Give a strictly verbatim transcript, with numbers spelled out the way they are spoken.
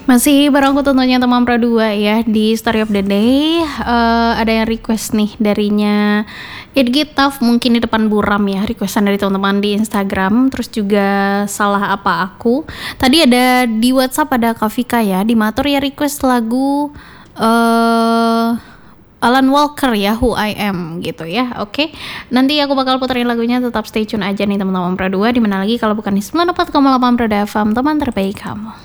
Masih bareng aku tentunya teman Pro dua ya di Story of the Day. Eh, ada yang request nih darinya It Get Tough, mungkin di depan buram ya, requestan dari teman-teman di Instagram. Terus juga salah apa aku. Tadi ada di WhatsApp ada Kavika ya, di Matur ya request lagu eh Alan Walker ya, Who I Am gitu ya. Oke, nanti aku bakal puterin lagunya, tetap stay tune aja nih teman-teman Pro dua. Dimana lagi kalau bukan di sembilan puluh empat koma delapan Pro F M, teman terbaik kamu.